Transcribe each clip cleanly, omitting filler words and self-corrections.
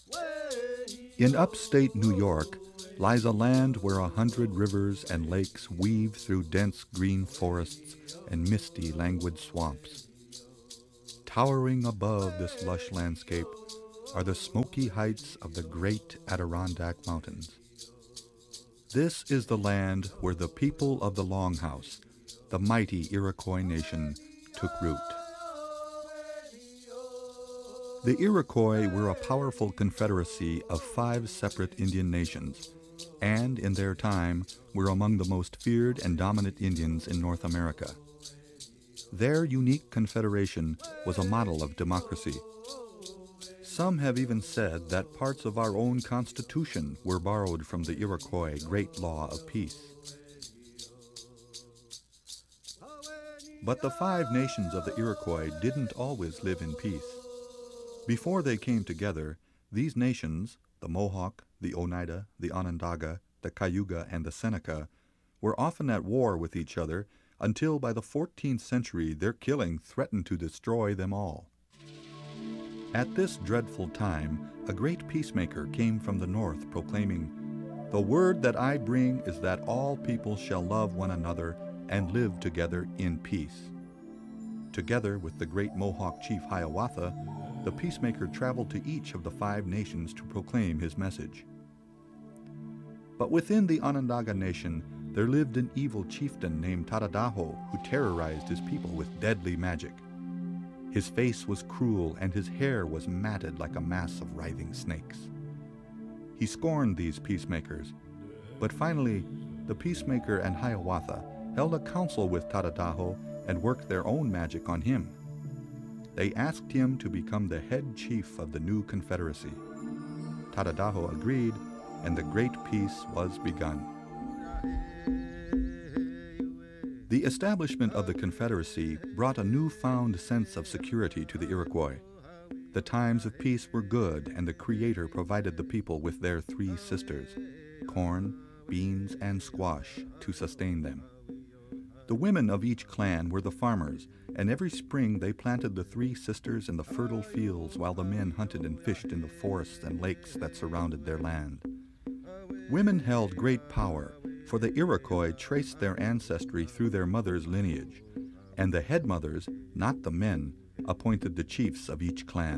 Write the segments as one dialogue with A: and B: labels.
A: In upstate New York lies a land where 100 rivers and lakes weave through dense green forests and misty, languid swamps. Towering above this lush landscape are the smoky heights of the great Adirondack Mountains. This is the land where the people of the Longhouse, the mighty Iroquois nation, took root. The Iroquois were a powerful confederacy of 5 separate Indian nations, and in their time were among the most feared and dominant Indians in North America. Their unique confederation was a model of democracy. Some have even said that parts of our own Constitution were borrowed from the Iroquois' great law of peace. But the 5 nations of the Iroquois didn't always live in peace. Before they came together, these nations, the Mohawk, the Oneida, the Onondaga, the Cayuga, and the Seneca, were often at war with each other until by the 14th century their killing threatened to destroy them all. At this dreadful time, a great peacemaker came from the north proclaiming, "The word that I bring is that all people shall love one another and live together in peace." Together with the great Mohawk chief Hiawatha, the peacemaker traveled to each of the 5 nations to proclaim his message. But within the Onondaga nation, there lived an evil chieftain named Tadadaho who terrorized his people with deadly magic. His face was cruel and his hair was matted like a mass of writhing snakes. He scorned these peacemakers, but finally the peacemaker and Hiawatha held a council with Tadadaho and worked their own magic on him. They asked him to become the head chief of the new confederacy. Tadadaho agreed, and the great peace was begun. The establishment of the Confederacy brought a newfound sense of security to the Iroquois. The times of peace were good, and the Creator provided the people with their 3 sisters, corn, beans, and squash, to sustain them. The women of each clan were the farmers, and every spring they planted the 3 sisters in the fertile fields while the men hunted and fished in the forests and lakes that surrounded their land. Women held great power, for the Iroquois traced their ancestry through their mother's lineage, and the head mothers, not the men, appointed the chiefs of each clan.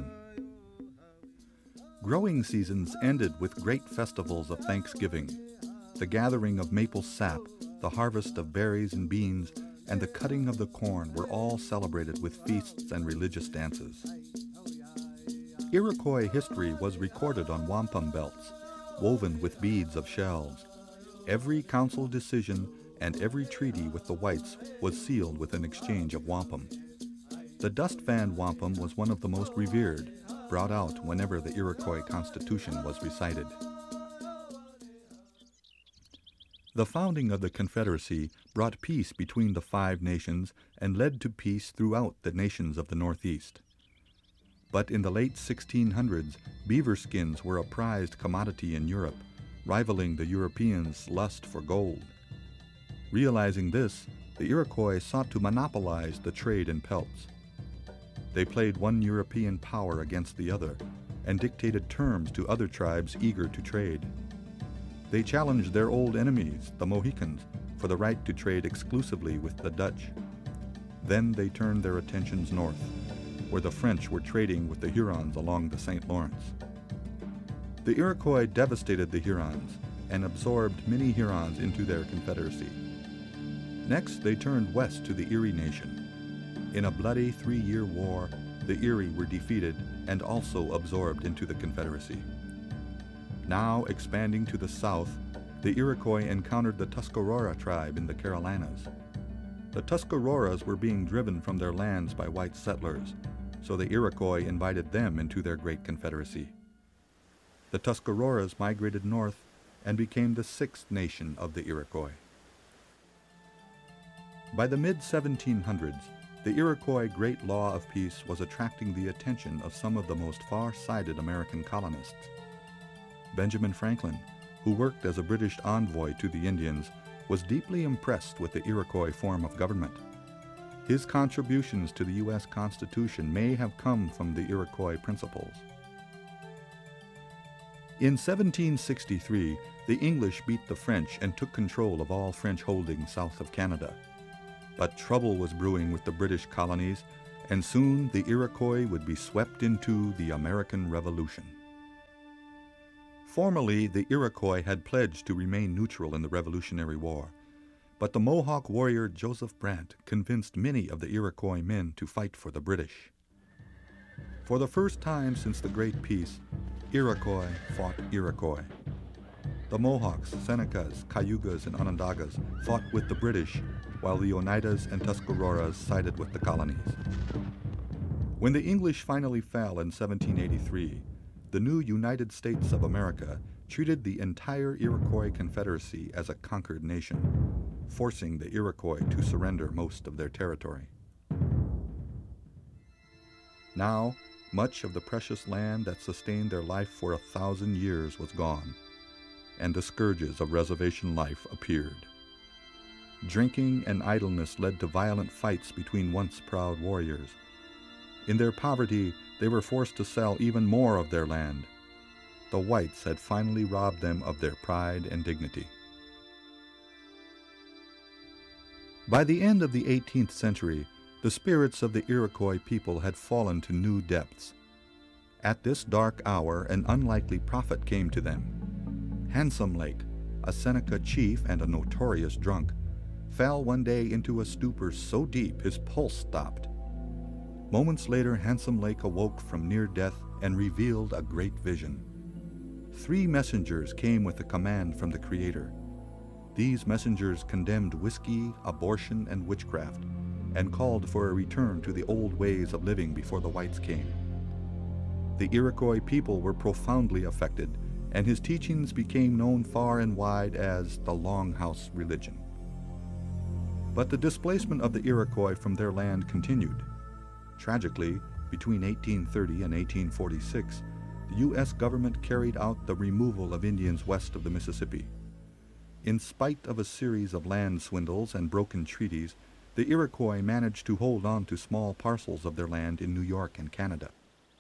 A: Growing seasons ended with great festivals of Thanksgiving. The gathering of maple sap, the harvest of berries and beans, and the cutting of the corn were all celebrated with feasts and religious dances. Iroquois history was recorded on wampum belts, woven with beads of shells. Every council decision and every treaty with the whites was sealed with an exchange of wampum. The dust fan wampum was one of the most revered, brought out whenever the Iroquois Constitution was recited. The founding of the Confederacy brought peace between the 5 nations and led to peace throughout the nations of the Northeast. But in the late 1600s, beaver skins were a prized commodity in Europe, rivaling the Europeans' lust for gold. Realizing this, the Iroquois sought to monopolize the trade in pelts. They played one European power against the other and dictated terms to other tribes eager to trade. They challenged their old enemies, the Mohicans, for the right to trade exclusively with the Dutch. Then they turned their attentions north, where the French were trading with the Hurons along the St. Lawrence. The Iroquois devastated the Hurons and absorbed many Hurons into their confederacy. Next, they turned west to the Erie Nation. In a bloody 3-year war, the Erie were defeated and also absorbed into the Confederacy. Now expanding to the south, the Iroquois encountered the Tuscarora tribe in the Carolinas. The Tuscaroras were being driven from their lands by white settlers, so the Iroquois invited them into their great confederacy. The Tuscaroras migrated north and became the 6th nation of the Iroquois. By the mid-1700s, the Iroquois Great Law of Peace was attracting the attention of some of the most far-sighted American colonists. Benjamin Franklin, who worked as a British envoy to the Indians, was deeply impressed with the Iroquois form of government. His contributions to the U.S. Constitution may have come from the Iroquois principles. In 1763, the English beat the French and took control of all French holdings south of Canada. But trouble was brewing with the British colonies, and soon the Iroquois would be swept into the American Revolution. Formally, the Iroquois had pledged to remain neutral in the Revolutionary War, but the Mohawk warrior Joseph Brant convinced many of the Iroquois men to fight for the British. For the first time since the Great Peace, Iroquois fought Iroquois. The Mohawks, Senecas, Cayugas, and Onondagas fought with the British, while the Oneidas and Tuscaroras sided with the colonies. When the English finally fell in 1783, the new United States of America treated the entire Iroquois Confederacy as a conquered nation, forcing the Iroquois to surrender most of their territory. Now, much of the precious land that sustained their life for 1,000 years was gone, and the scourges of reservation life appeared. Drinking and idleness led to violent fights between once proud warriors. In their poverty, they were forced to sell even more of their land. The whites had finally robbed them of their pride and dignity. By the end of the 18th century, the spirits of the Iroquois people had fallen to new depths. At this dark hour, an unlikely prophet came to them. Handsome Lake, a Seneca chief and a notorious drunk, fell one day into a stupor so deep his pulse stopped. Moments later, Handsome Lake awoke from near death and revealed a great vision. 3 messengers came with a command from the Creator. These messengers condemned whiskey, abortion, and witchcraft, and called for a return to the old ways of living before the whites came. The Iroquois people were profoundly affected, and his teachings became known far and wide as the Longhouse religion. But the displacement of the Iroquois from their land continued. Tragically, between 1830 and 1846, the U.S. government carried out the removal of Indians west of the Mississippi. In spite of a series of land swindles and broken treaties, the Iroquois managed to hold on to small parcels of their land in New York and Canada.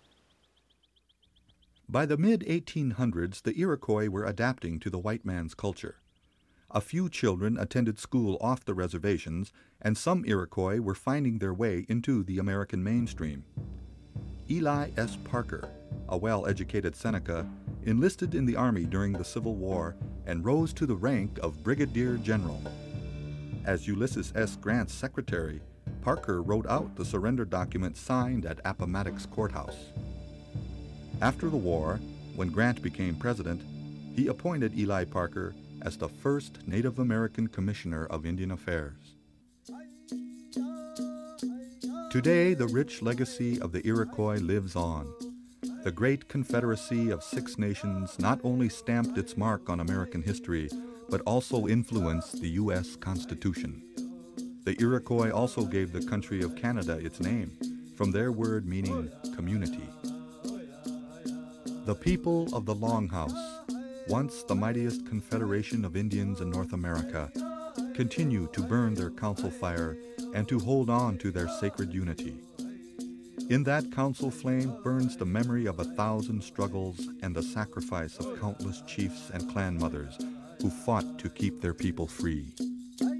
A: By the mid-1800s, the Iroquois were adapting to the white man's culture. A few children attended school off the reservations, and some Iroquois were finding their way into the American mainstream. Eli S. Parker, a well-educated Seneca, enlisted in the Army during the Civil War and rose to the rank of Brigadier General. As Ulysses S. Grant's secretary, Parker wrote out the surrender document signed at Appomattox Courthouse. After the war, when Grant became president, he appointed Eli Parker as the first Native American Commissioner of Indian Affairs. Today, the rich legacy of the Iroquois lives on. The great confederacy of 6 nations not only stamped its mark on American history, but also influenced the U.S. Constitution. The Iroquois also gave the country of Canada its name, from their word meaning community. The people of the Longhouse, once the mightiest confederation of Indians in North America, continue to burn their council fire and to hold on to their sacred unity. In that council flame burns the memory of 1,000 struggles and the sacrifice of countless chiefs and clan mothers who fought to keep their people free.